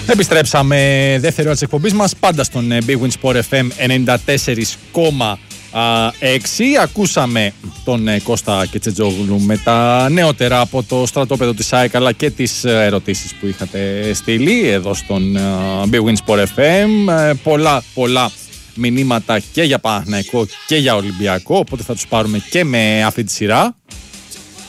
Επιστρέψαμε δεύτερη ώρα της εκπομπής μας, πάντα στον Big Win Sport FM 94,6. Ακούσαμε τον Κώστα Κετσετζόγλου με τα νεότερα από το στρατόπεδο της ΑΕΚ, αλλά και τις ερωτήσεις που είχατε στείλει εδώ στον Big Win Sport FM. Πολλά μηνύματα και για Παναθηναϊκό και για Ολυμπιακό, οπότε θα τους πάρουμε και με αυτή τη σειρά.